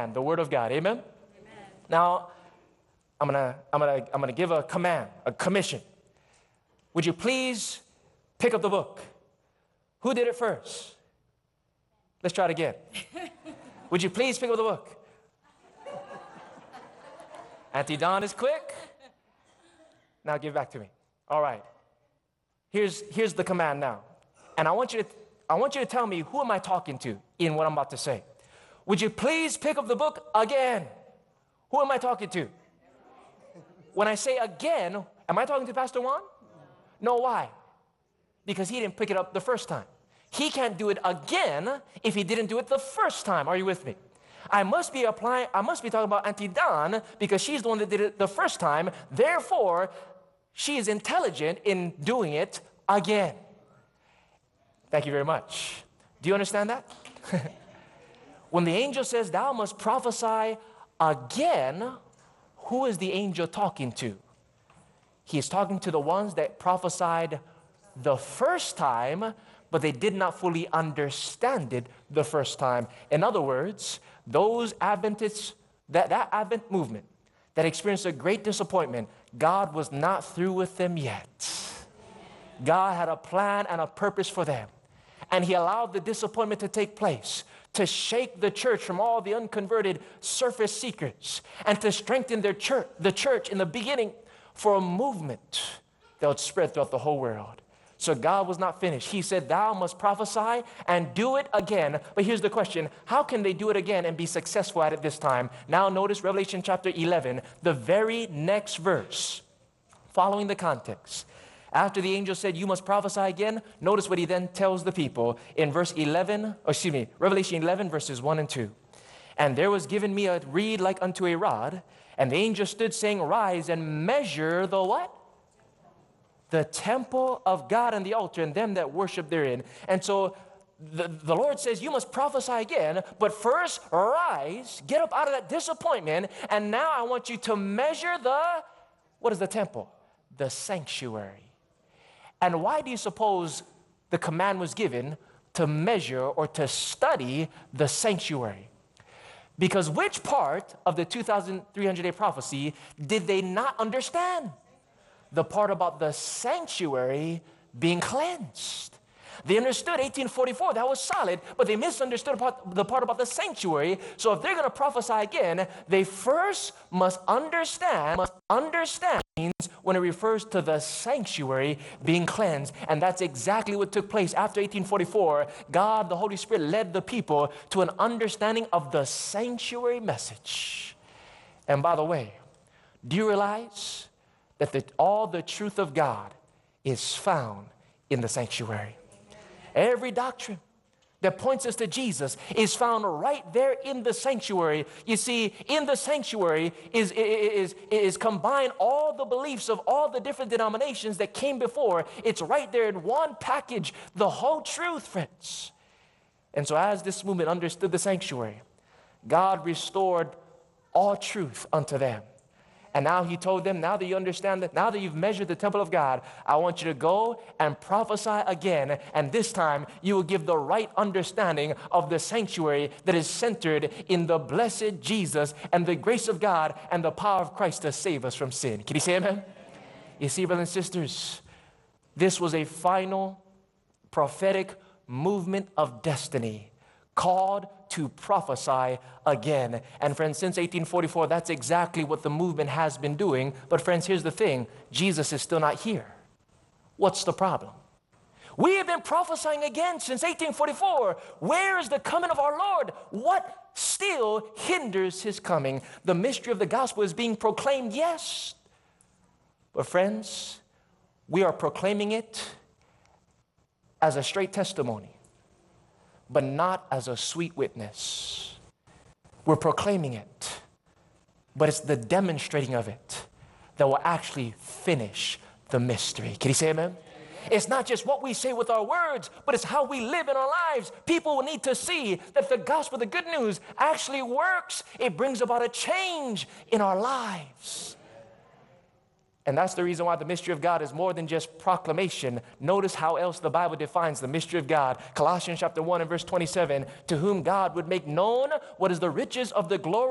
command, the word of God. Amen? Now, I'm gonna give a command, a commission. Would you please pick up the book? Who did it first? Let's try it again. Would you please pick up the book? Auntie Dawn is quick. Now give it back to me. All right. Here's the command now. And I want you to tell me, who am I talking to in what I'm about to say? Would you please pick up the book again? Who am I talking to? When I say again, am I talking to Pastor Juan? No, why? Because he didn't pick it up the first time. He can't do it again if he didn't do it the first time. Are you with me? I must be talking about Auntie Dawn because she's the one that did it the first time. Therefore, she is intelligent in doing it again. Thank you very much. Do you understand that? When the angel says, thou must prophesy again, who is the angel talking to? He is talking to the ones that prophesied the first time, but they did not fully understand it the first time. In other words, those Adventists, that Advent movement that experienced a great disappointment, God was not through with them yet. God had a plan and a purpose for them. And he allowed the disappointment to take place to shake the church from all the unconverted surface seekers and to strengthen the church in the beginning for a movement that would spread throughout the whole world. So God was not finished. He said, thou must prophesy and do it again. But here's the question. How can they do it again and be successful at it this time? Now notice Revelation chapter 11, the very next verse, following the context. After the angel said, you must prophesy again, notice what he then tells the people in Revelation 11, verses 1 and 2. And there was given me a reed like unto a rod, and the angel stood saying, rise and measure the what? The temple of God and the altar and them that worship therein. And so the Lord says, you must prophesy again, but first rise, get up out of that disappointment, and now I want you to measure what is the temple? The sanctuary. And why do you suppose the command was given to measure or to study the sanctuary? Because which part of the 2,300-day prophecy did they not understand? The part about the sanctuary being cleansed. They understood 1844, that was solid, but they misunderstood the part about the sanctuary. So if they're going to prophesy again, they first must understand means when it refers to the sanctuary being cleansed. And that's exactly what took place after 1844. God, the Holy Spirit, led the people to an understanding of the sanctuary message. And by the way, do you realize that all the truth of God is found in the sanctuary? Every doctrine that points us to Jesus is found right there in the sanctuary. You see, in the sanctuary is combined all the beliefs of all the different denominations that came before. It's right there in one package, the whole truth, friends. And so as this movement understood the sanctuary, God restored all truth unto them. And now he told them, now that you understand that, now that you've measured the temple of God, I want you to go and prophesy again. And this time you will give the right understanding of the sanctuary that is centered in the blessed Jesus and the grace of God and the power of Christ to save us from sin. Can you say amen? You see, brothers and sisters, this was a final prophetic movement of destiny called to prophesy again. And friends, since 1844, that's exactly what the movement has been doing. But friends, here's the thing. Jesus is still not here. What's the problem? We have been prophesying again since 1844. Where is the coming of our Lord? What still hinders his coming? The mystery of the gospel is being proclaimed, yes. But friends, we are proclaiming it as a straight testimony, but not as a sweet witness. We're proclaiming it, but it's the demonstrating of it that will actually finish the mystery. Can you say amen? It's not just what we say with our words, but it's how we live in our lives. People will need to see that the gospel, the good news, actually works. It brings about a change in our lives. And that's the reason why the mystery of God is more than just proclamation. Notice how else the Bible defines the mystery of God. Colossians chapter 1 and verse 27, to whom God would make known what is the riches of the glory